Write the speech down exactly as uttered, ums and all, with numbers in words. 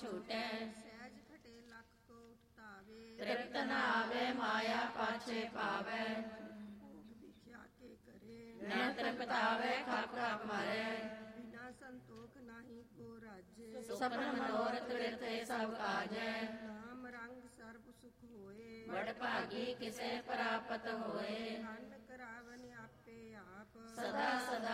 ਛੂਟੈ। ਸਹਿਜ ਖਟੇ ਲੱਖ ਕੋਟ ਧਾਵੇ, ਤ੍ਰਿਪਤ ਨ ਆਵੇ ਮਾਇਆ ਪਾਛੇ ਪਾਵੈ। ਭੋਗ ਵਿਖਿਆ ਕੇ ਕਰੇ, ਨ ਤ੍ਰਿਪਤ ਆਵੇ ਖਪ ਖਪ ਮਰੈ। ਬਿਨਾ ਸੰਤੋਖ ਨਾਹੀ ਕੋ ਰਾਜੇ, ਸਪਨ ਮਨੋਰਥ ਬਿਰਥ ਏ ਸਭ ਕਾਜੈ। ਨਾਮ ਰੰਗ ਸਰਬ ਸੁਖ ਹੋਏ, ਵਡ ਭਾਗੀ ਕਿਸੇ ਪ੍ਰਾਪਤ ਹੋਏ। ਧਨ ਕਰਾਵਨ ਆਪੇ ਆਪ, ਸਦਾ ਸਦਾ